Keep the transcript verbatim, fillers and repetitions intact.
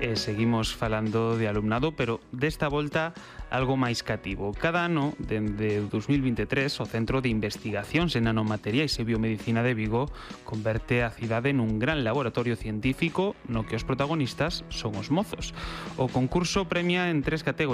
E seguimos falando de alumnado, pero desta volta algo máis cativo. Cada ano, dende o dos mil vinte e tres, o Centro de Investigacións en Nanomateriais e Biomedicina de Vigo converte a cidade nun gran laboratorio científico no que os protagonistas son os mozos. O concurso premia en tres categorías